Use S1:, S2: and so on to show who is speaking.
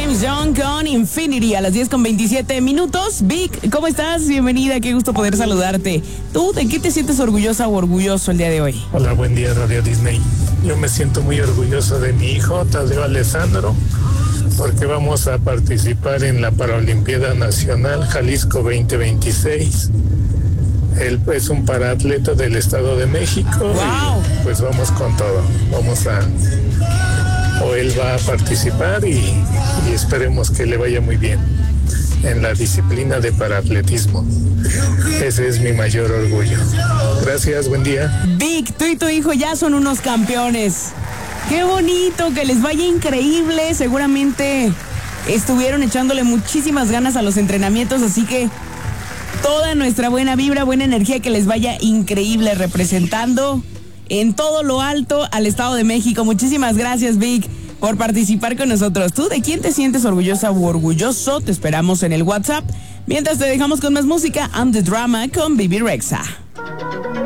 S1: James Young con Infinity a las 10:27. Vic, ¿cómo estás? Bienvenida, qué gusto poder saludarte. ¿Tú de qué te sientes orgullosa o orgulloso el día de hoy?
S2: Hola, buen día, Radio Disney. Yo me siento muy orgulloso de mi hijo, Tadeo Alessandro, porque vamos a participar en la Paralimpiada Nacional Jalisco 2026. Él es un paraatleta del Estado de México.
S1: ¡Wow!
S2: Y pues vamos con todo. Él va a participar y esperemos que le vaya muy bien en la disciplina de paraatletismo. Ese es mi mayor orgullo. Gracias, buen día.
S1: Vic, tú y tu hijo ya son unos campeones. Qué bonito, que les vaya increíble. Seguramente estuvieron echándole muchísimas ganas a los entrenamientos, así que toda nuestra buena vibra, buena energía, que les vaya increíble representando en todo lo alto al Estado de México. Muchísimas gracias, Vic, por participar con nosotros. ¿Tú de quién te sientes orgullosa u orgulloso? Te esperamos en el WhatsApp. Mientras te dejamos con más música, I'm the Drama con Baby Rexha.